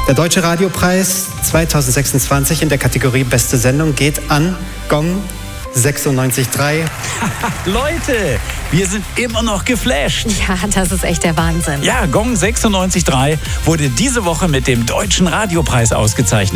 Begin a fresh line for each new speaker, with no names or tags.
Der Deutsche Radiopreis 2026 in der Kategorie Beste Sendung geht an Gong 96.3.
Leute, wir sind immer noch geflasht.
Ja, das ist echt der Wahnsinn.
Ja, Gong 96.3 wurde diese Woche mit dem Deutschen Radiopreis ausgezeichnet.